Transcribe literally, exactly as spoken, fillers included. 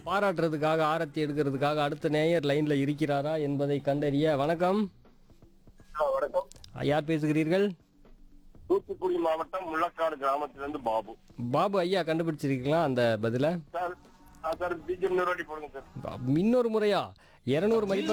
பாராட்டுறதுக்காக ஆரத்தி எடுக்கிறதுக்காக அடுத்த நேயர் லைன்ல இருக்கிறாரா என்பதை கண்டறிய வணக்கம். ஆ, வணக்கம். யார் பேசுகிறீர்கள்? தூத்துக்குடி மாவட்டம் முள்ளக்காடு கிராமத்திலிருந்து பாபு. பாபு ஐயா கண்டுபிடிச்சிருக்கீங்களா அந்த பதில? சார் ஆ, சார் பிஜிஎம் நூறு வாட்டி போடுங்க சார். இன்னொரு முறையா இருநூறு மதிப்பெண்